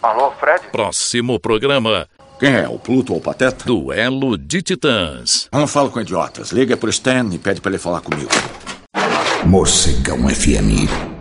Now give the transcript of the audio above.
Alô, Fred? Próximo programa. Quem é? O Pluto ou o Pateta? Duelo de Titãs. Eu não falo com idiotas. Liga pro Stan e pede pra ele falar comigo. Morcegão FM.